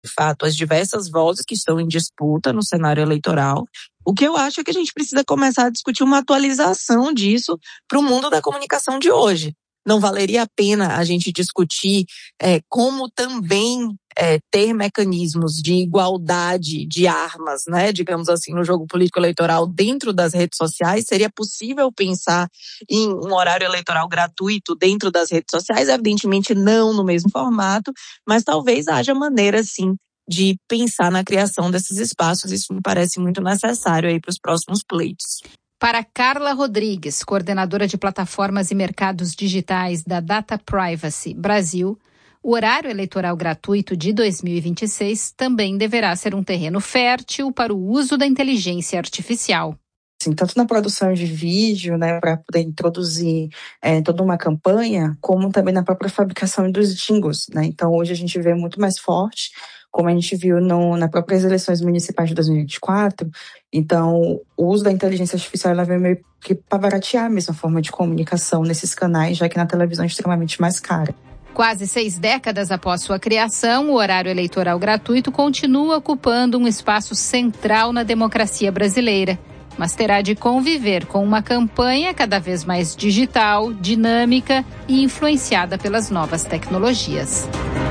de fato, as diversas vozes que estão em disputa no cenário eleitoral. O que eu acho é que a gente precisa começar a discutir uma atualização disso para o mundo da comunicação de hoje. Não valeria a pena a gente discutir como também ter mecanismos de igualdade de armas, né, digamos assim, no jogo político-eleitoral dentro das redes sociais? Seria possível pensar em um horário eleitoral gratuito dentro das redes sociais? Evidentemente não no mesmo formato, mas talvez haja maneira, sim, de pensar na criação desses espaços. Isso me parece muito necessário aí para os próximos pleitos. Para Carla Rodrigues, coordenadora de plataformas e mercados digitais da Data Privacy Brasil, o horário eleitoral gratuito de 2026 também deverá ser um terreno fértil para o uso da inteligência artificial. Assim, tanto na produção de vídeo, né, para poder introduzir toda uma campanha, como também na própria fabricação dos jingles, né? Então, hoje a gente vê muito mais forte, como a gente viu nas próprias eleições municipais de 2024. Então, o uso da inteligência artificial ela vem meio que para baratear a mesma forma de comunicação nesses canais, já que na televisão é extremamente mais cara. Quase 6 décadas após sua criação, o horário eleitoral gratuito continua ocupando um espaço central na democracia brasileira, mas terá de conviver com uma campanha cada vez mais digital, dinâmica e influenciada pelas novas tecnologias.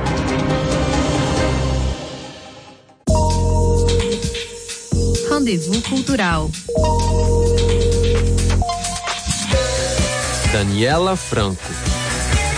Rendezvous Cultural. Daniela Franco.